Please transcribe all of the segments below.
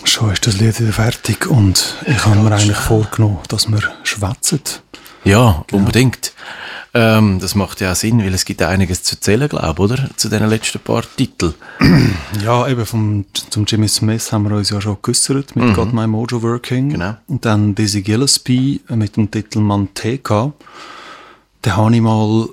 Schon ist das Lied wieder fertig und ich habe mir eigentlich vorgenommen, dass wir schwätzen. Ja, unbedingt. Das macht ja auch Sinn, weil es gibt einiges zu erzählen, glaube ich, oder? Zu den letzten paar Titeln. Ja, eben zum Jimmy Smith haben wir uns ja schon geäussert mit Got My Mojo Working. Genau. Und dann Dizzy Gillespie mit dem Titel Manteca. Den habe ich mal,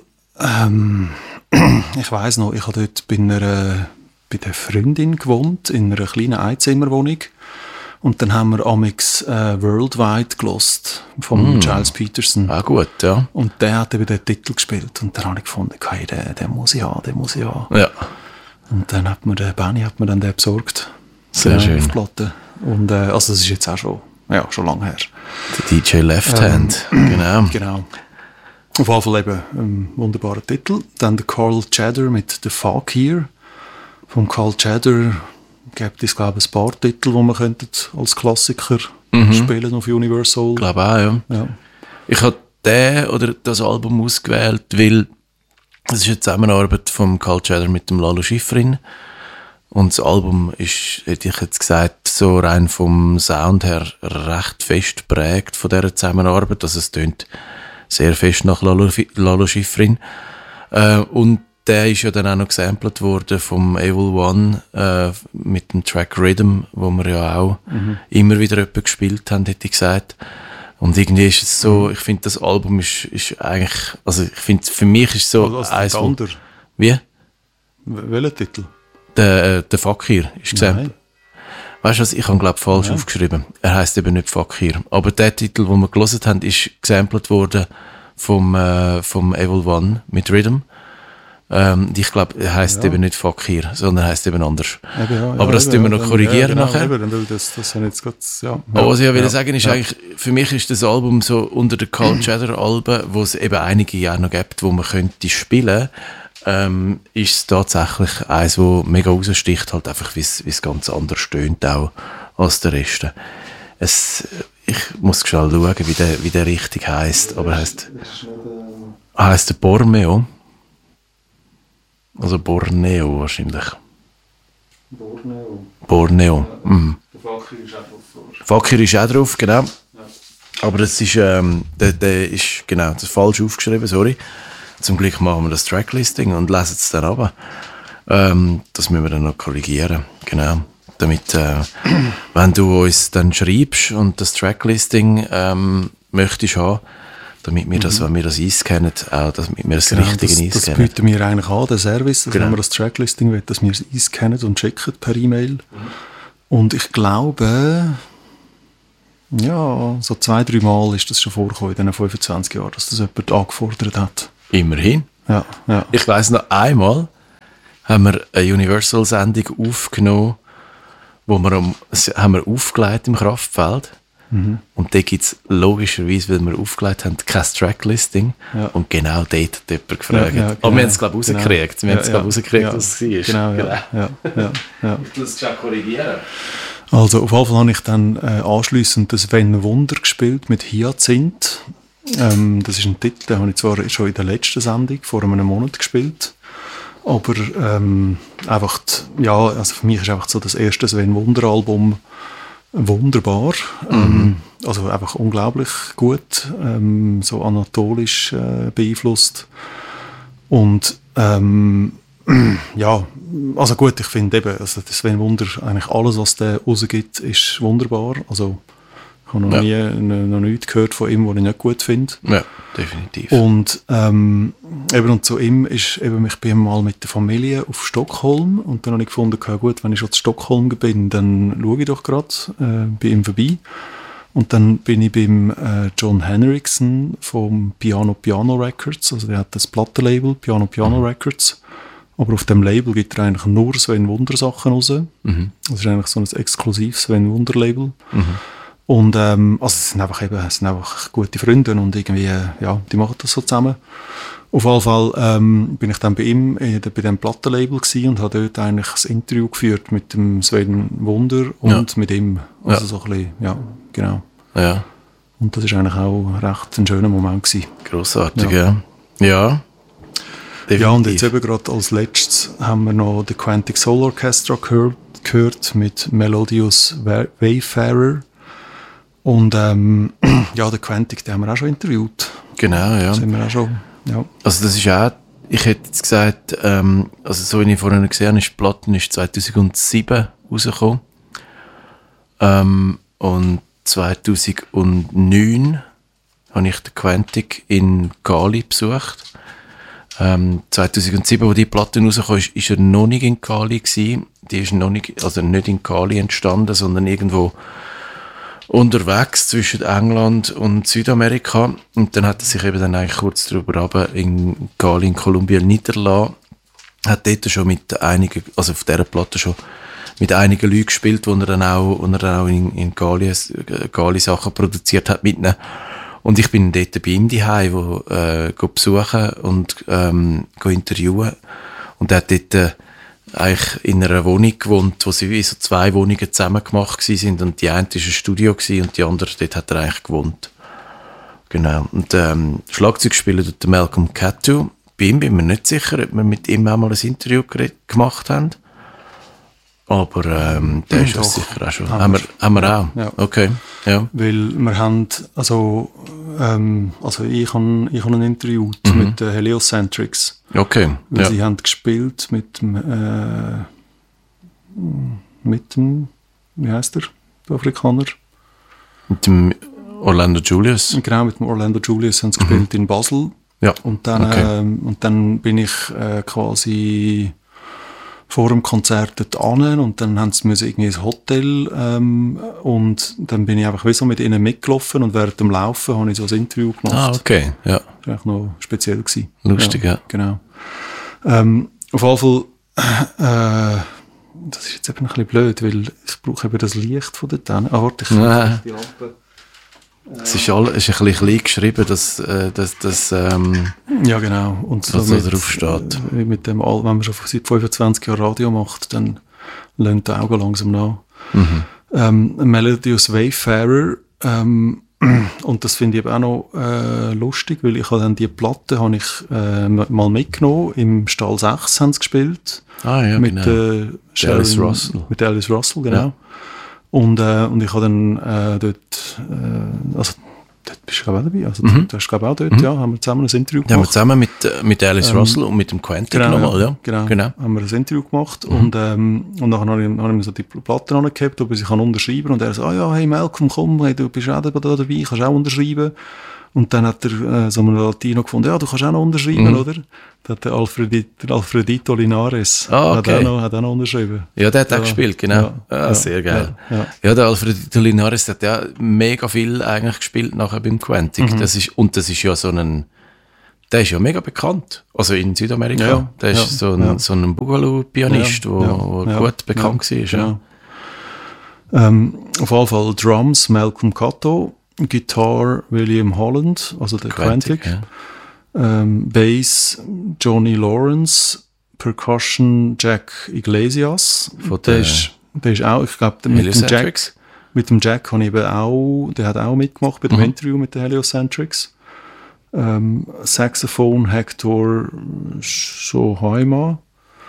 ich weiss noch, ich habe dort bei der Freundin gewohnt, in einer kleinen Einzimmerwohnung. Und dann haben wir amix Worldwide gelost von Giles Peterson. Ah, gut, ja. Und der hat eben den Titel gespielt. Und dann habe ich gefunden, okay, den muss ich haben. Ja. Und dann hat mir der Benny dann den besorgt. Sehr schön. Auf Platte. Und also das ist jetzt auch schon lange her. Der DJ Left Hand, genau. Genau. Auf jeden Fall eben ein wunderbarer Titel. Dann der Carl Cheddar mit The Fuck Here. Vom Carl Cheddar gibt es, glaube ich, ein paar Titel, die man als Klassiker spielen auf Universal. Ich glaube auch, ja. Ich habe das Album ausgewählt, weil es ist eine Zusammenarbeit von Carl Cheddar mit dem Lalo Schifrin. Und das Album ist, hätte ich jetzt gesagt, so rein vom Sound her recht fest geprägt von dieser Zusammenarbeit. Also es tönt sehr fest nach Lalo Schifrin. Und der ist ja dann auch noch gesampelt worden vom Evil One mit dem Track Rhythm, wo wir ja auch immer wieder jemanden gespielt haben, hätte ich gesagt. Und irgendwie ist es so, ich finde, das Album ist eigentlich, also ich finde, für mich ist so eins von... Wie? Welcher Titel? Der Fakir ist gesampelt. Weißt du was, ich habe glaube falsch aufgeschrieben. Er heisst eben nicht Fakir. Aber der Titel, den wir gelesen haben, ist gesampelt worden vom Evil One mit Rhythm. Ich glaube, er heisst eben nicht Fakir, sondern heisst eben anders. Aber das tun wir noch korrigieren nachher. Das jetzt grad, Aber was ich will sagen ist eigentlich, für mich ist das Album so unter den Carl Cheddar Alben, wo es eben einige Jahre noch gibt, wo man könnte spielen, ist es tatsächlich eins, wo mega raussticht, halt einfach, wie es ganz anders stöhnt auch als der Rest. Ich muss schnell schauen, wie der richtig heisst, aber heisst der Borneo? Also Borneo wahrscheinlich. Borneo. Mhm. Der Fakir ist auch drauf. Fakir ist auch drauf, genau. Ja. Aber das ist, der ist genau, das ist falsch aufgeschrieben, sorry. Zum Glück machen wir das Tracklisting und lesen es dann runter. Das müssen wir dann noch korrigieren, genau. Damit, wenn du uns dann schreibst und das Tracklisting möchtest haben, damit wir das, wenn wir das einscannen, auch damit wir das Richtige einscannen. Das bieten wir eigentlich an, den Service, dass wenn wir das Tracklisting wollen, dass wir es einscannen und schicken per E-Mail. Und ich glaube, ja, so 2-3 Mal ist das schon vorgekommen in diesen 25 Jahren, dass das jemand angefordert hat. Immerhin. Ja. Ich weiss noch einmal, haben wir eine Universal-Sendung aufgenommen, haben wir aufgelegt im Kraftfeld. Und da gibt es logischerweise, weil wir aufgelegt haben, kein Tracklisting. Ja. Und genau dort hat jemand gefragt. Ja, genau, aber wir haben es, glaube ich, rausgekriegt. Wir haben es, glaube ich, rausgekriegt, was es war. Genau. Du musst es korrigieren. Also, auf jeden Fall habe ich dann anschliessend das Wenn Wunder gespielt mit Hyacinth. Das ist ein Titel, den habe ich zwar schon in der letzten Sendung vor einem Monat gespielt. Aber einfach, also für mich ist einfach so das erste Wenn Wunder Album wunderbar, also einfach unglaublich gut, so anatolisch beeinflusst und also gut, ich finde eben, also das Sven Wunder, eigentlich alles, was der rausgibt, ist wunderbar, also ich habe noch nichts gehört von ihm, was ich nicht gut finde. Ja, definitiv. Und und zu ihm ist eben, ich bin mal mit der Familie auf Stockholm und dann habe ich gefunden, okay, gut, wenn ich schon zu Stockholm bin, dann schaue ich doch gerade bei ihm vorbei. Und dann bin ich beim John Henriksen vom Piano Records, also der hat das Plattenlabel Piano Records, aber auf dem Label gibt er eigentlich nur Sven Wunder Sachen raus. Das ist eigentlich so ein exklusives Sven Wunder Label. Und also es sind einfach gute Freunde und irgendwie, die machen das so zusammen. Auf jeden Fall bin ich dann bei ihm bei dem Plattenlabel gewesen und habe dort eigentlich das Interview geführt mit dem Sven Wunder und mit ihm. Also so ein bisschen, genau. Ja. Und das war eigentlich auch recht ein schöner Moment gewesen. Grossartig, ja. Ja. Definitiv. Ja, und jetzt eben gerade als letztes haben wir noch The Quantic Soul Orchestra gehört. gehört mit Melodious Wayfarer. Und ja, der Quentic, den haben wir auch schon interviewt. Genau, ja. Sind wir auch schon, ja. Also das ist auch, ich hätte jetzt gesagt, also so wie ich vorhin gesehen habe, ist die Platte 2007 rausgekommen. Und 2009 habe ich den Quentic in Cali besucht. 2007, als die Platte rauskam, ist er noch nicht in Cali gewesen. Die ist noch nicht, also nicht in Cali entstanden, sondern irgendwo unterwegs zwischen England und Südamerika. Und dann hat er sich eben dann eigentlich kurz darüber runter in Cali in Kolumbien niedergelassen. Hat dort schon mit einigen, also auf dieser Platte schon mit einigen Leuten gespielt, wo er dann auch in Cali Sachen produziert hat mit ihnen. Und ich bin dort bei ihm daheim, besuchen und interviewen. Und er hat dort eigentlich in einer Wohnung gewohnt, wo sie wie so 2 Wohnungen zusammen gemacht sind. Und die eine war ein Studio und die andere, dort hat er eigentlich gewohnt. Genau. Und Schlagzeugspieler tut der Malcolm Catto. Bei ihm bin ich mir nicht sicher, ob wir mit ihm auch mal ein Interview gemacht haben. Aber der ist das sicher auch schon. Haben wir auch? Ja. Okay, ja. Weil wir haben, also ich habe ein Interview mit Heliocentrics. Okay, Weil sie haben gespielt mit dem, wie heisst der Afrikaner? Mit dem Orlando Julius? Genau, mit dem Orlando Julius haben sie gespielt in Basel. Ja. Und dann bin ich quasi vor dem Konzert dort an und dann haben sie irgendwie ins Hotel und dann bin ich einfach wie so mit ihnen mitgelaufen und während dem Laufen habe ich so ein Interview gemacht. Ah, okay, ja. Das war eigentlich noch speziell gewesen. Lustig, ja. Genau. Auf jeden Fall, das ist jetzt eben ein bisschen blöd, weil ich brauche eben das Licht von dort hin. Ah, warte, ich Nein. die Lampe. Es ist ein bisschen klein geschrieben, dass Ja, genau. Und was da drauf steht. Mit dem, wenn man schon seit 25 Jahren Radio macht, dann lernt die Augen langsam nach. Melodious Wayfarer. Und das finde ich eben auch noch lustig, weil ich habe dann die Platte mal mitgenommen. Im Stall 6 haben sie gespielt. Ah ja, mit genau. Alice Russell. Mit Alice Russell, genau. Ja. Und ich habe dann dort, also dort bist du glaube ich auch dabei, also du hast glaube ich auch dort, ja, haben wir zusammen ein Interview gemacht. Ja, wir zusammen mit Alice Russell und mit dem Quentin nochmal, ja. Genau, haben wir ein Interview gemacht und dann habe ich mir so die Platte angehabt, ob ich sie unterschreiben kann und er so, ah ja, hey Malcolm, komm, hey, du bist auch dabei, kannst auch unterschreiben. Und dann hat er so einen Latino gefunden, ja, du kannst auch noch unterschreiben, oder? Da hat der Alfredito Linares hat auch noch unterschrieben. Ja, der hat auch gespielt, genau. Sehr geil. Ja, der Alfredito Linares hat ja mega viel eigentlich gespielt nachher beim Quentic. Das ist ja so ein, der ist ja mega bekannt, also in Südamerika. Ja, der ist so ein Boogaloo-Pianist, der gut bekannt war. Ja. Auf jeden Fall Drums Malcolm Catto, Guitar William Holland, also der Quentic. Bass Johnny Lawrence, Percussion Jack Iglesias. Der ist auch, ich glaube, mit dem Jack habe ich eben auch, der hat auch mitgemacht bei dem Interview mit den Heliocentrics. Saxophon Hector Sohaima,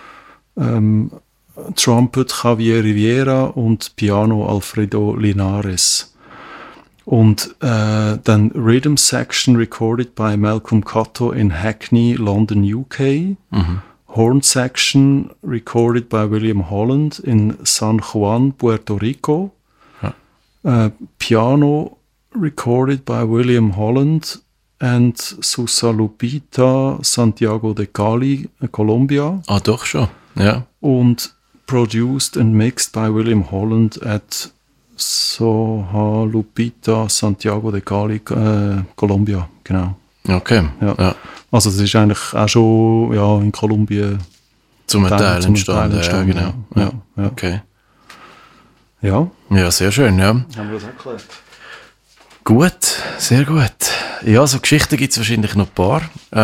Trumpet Javier Riviera und Piano Alfredo Linares. Und dann Rhythm Section recorded by Malcolm Catto in Hackney, London, UK. Horn Section recorded by William Holland in San Juan, Puerto Rico. Piano recorded by William Holland and Susa Lupita, Santiago de Cali, Colombia. Ah, doch schon, ja. Und produced and mixed by William Holland at Soha Lupita, Santiago de Cali, Colombia, genau. Okay, ja. Also das ist eigentlich auch schon in Kolumbien zum Teil entstanden. Ja, genau. Ja. Okay. Ja. Ja, sehr schön, ja. Haben wir das erklärt? Gut, sehr gut. Ja, so Geschichten gibt es wahrscheinlich noch ein paar.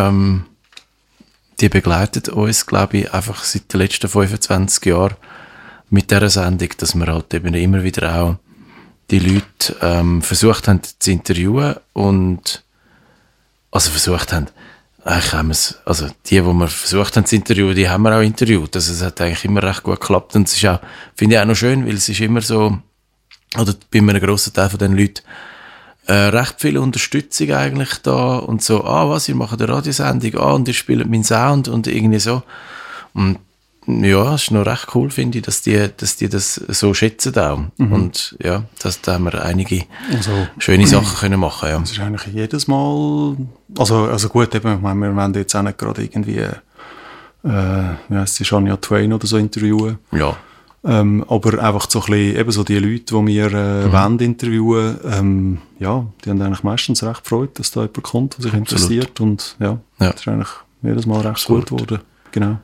Die begleiten uns, glaube ich, einfach seit den letzten 25 Jahren mit dieser Sendung, dass wir halt eben immer wieder auch die Leute versucht haben zu interviewen und also versucht haben, Also die wir versucht haben zu interviewen, die haben wir auch interviewt. Also es hat eigentlich immer recht gut geklappt. Und es ist auch, finde ich auch noch schön, weil es ist immer so, oder bei einem grossen Teil von den Leuten, recht viel Unterstützung eigentlich da und so, was, ihr macht eine Radiosendung, und ihr spielt meinen Sound und irgendwie so. Und ja, es ist noch recht cool, finde ich, dass die das so schätzen auch. Und ja, da haben wir einige schöne Sachen können machen. Ja. Es ist eigentlich jedes Mal, also gut, eben, ich meine, wir wollen jetzt auch nicht gerade irgendwie, es ist Shania Twain oder so interviewen. Ja. Aber einfach so ein bisschen, eben so die Leute, die wir wollen interviewen, die haben eigentlich meistens recht Freude, dass da jemand kommt, der sich interessiert. Und ja, das ist eigentlich jedes Mal recht gut geworden. Genau.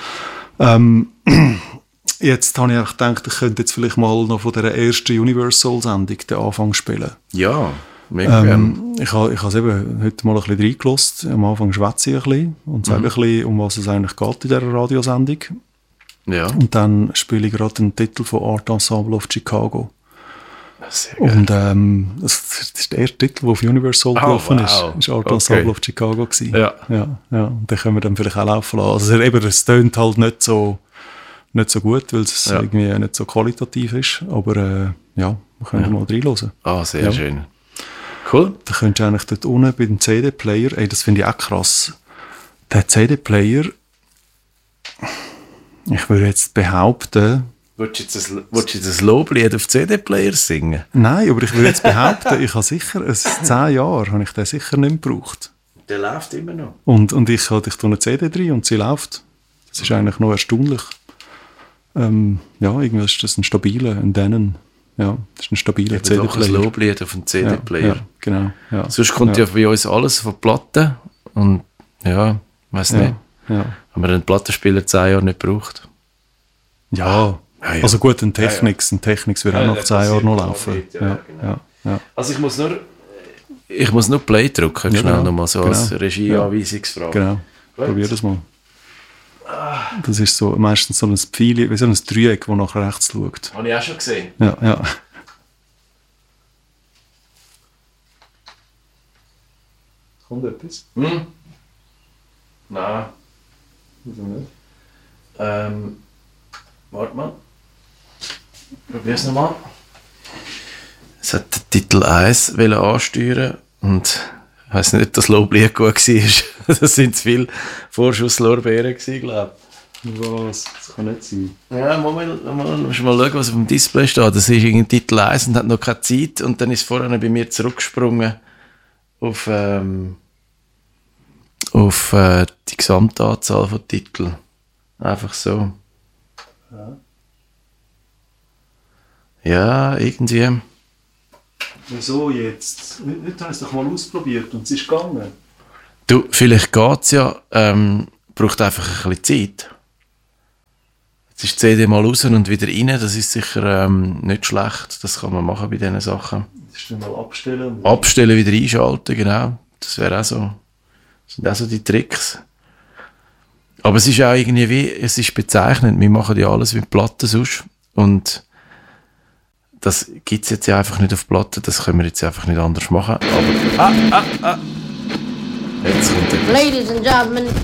Jetzt habe ich auch gedacht, ich könnte jetzt vielleicht mal noch von dieser ersten Universal-Sendung den Anfang spielen. Ja, mega gerne. Ich habe es eben heute mal ein bisschen reingelassen. Am Anfang schwätze ich ein bisschen und sage ein bisschen, um was es eigentlich geht in dieser Radiosendung. Ja. Und dann spiele ich gerade den Titel von Art Ensemble of Chicago. Sehr geil. Und das ist der erste Titel, der auf Universal gelaufen ist. Das war Art Ensemble of Chicago gewesen. Ja. Und den können wir dann vielleicht auch laufen lassen. Also eben, es tönt halt nicht so gut, weil es irgendwie nicht so qualitativ ist. Aber wir können mal reinhören. Sehr schön. Cool. Da könntest du eigentlich dort unten bei dem CD-Player, das finde ich auch krass, der CD-Player, ich würde jetzt behaupten... Willst du jetzt ein Loblied auf CD-Player singen? Nein, aber ich würde jetzt behaupten, ich habe sicher, 10 Jahre habe ich den sicher nicht gebraucht. Der läuft immer noch. Und ich tue eine CD drin und sie läuft. Das ist eigentlich noch erstaunlich. Irgendwie ist das ein stabiler, ein Denon. Ja, das ist ein stabiler CD-Player. Doch ein Loblied auf einen CD-Player. Ja, genau. Ja. Sonst kommt ja bei uns alles von Platten. Und weiss nicht. Ja. Haben wir einen Plattenspieler 10 Jahre nicht gebraucht? Ja. Also gut, ein Technics wird auch nach 10 Jahren noch laufen. Ja. Also ich muss nur Play drücken, schnell nochmal so als Regieanweisungsfrage. Genau, probier das mal. Das ist so meistens so ein Pfeil, wie so ein Dreieck, das nach rechts schaut. Habe ich auch schon gesehen. Ja. Kommt etwas? Nein. Wieso nicht? Warte mal. Probier's nochmal. Es hat den Titel 1 ansteuern und ich weiss nicht, ob das Loblied gut war. Das sind zu viele Vorschusslorbeeren gewesen, glaube ich. Was? Das kann nicht sein. Ja, musst mal schauen, was auf dem Display steht. Das ist irgendwie Titel 1 und hat noch keine Zeit. Und dann ist vorher bei mir zurückgesprungen auf die Gesamtanzahl von Titeln. Einfach so. Ja, irgendwie. Wieso jetzt? Nicht habe ich es doch mal ausprobiert und es ist gegangen. Du, vielleicht geht es ja, braucht einfach ein bisschen Zeit. Jetzt ist die CD mal raus und wieder rein, das ist sicher nicht schlecht, das kann man machen bei diesen Sachen. Das ist dann mal abstellen. Abstellen, wieder einschalten, genau. Das wäre auch so, das sind auch so die Tricks. Aber es ist auch irgendwie es ist bezeichnend, wir machen ja alles mit Platten sonst und das gibt es jetzt ja einfach nicht auf Platte, das können wir jetzt einfach nicht anders machen. Aber, jetzt kommt etwas. Ladies and gentlemen.